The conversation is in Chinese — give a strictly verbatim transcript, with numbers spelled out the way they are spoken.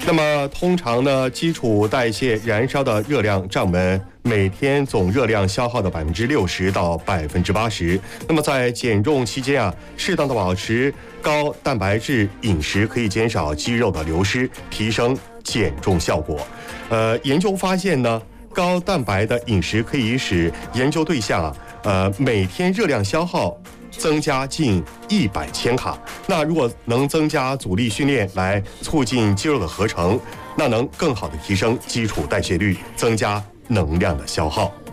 那么通常呢，基础代谢燃烧的热量占我们每天总热量消耗的百分之六十到百分之八十。那么在减重期间啊，适当的保持高蛋白质饮食可以减少肌肉的流失，提升减重效果。呃，研究发现呢，高蛋白的饮食可以使研究对象啊，呃，每天热量消耗增加近一百千卡。那如果能增加阻力训练来促进肌肉的合成，那能更好的提升基础代谢率，增加能量的消耗。